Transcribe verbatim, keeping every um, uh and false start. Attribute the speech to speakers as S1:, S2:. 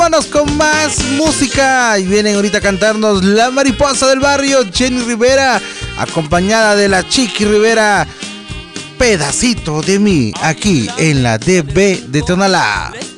S1: Vámonos con más música. Y vienen ahorita a cantarnos La Mariposa del Barrio, Jenny Rivera, acompañada de la Chiqui Rivera. Pedacito de mí, aquí en la D B de Tonalá.